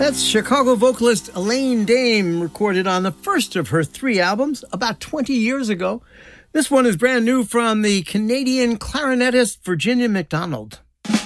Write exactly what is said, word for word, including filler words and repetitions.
That's Chicago vocalist Elaine Dame, recorded on the first of her three albums about twenty years ago. This one is brand new from the Canadian clarinetist Virginia McDonald.